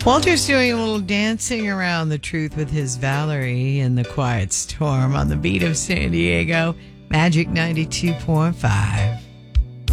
Walter's doing a little dancing around the truth with his Valerie in the Quiet Storm on the beat of San Diego, Magic 92.5.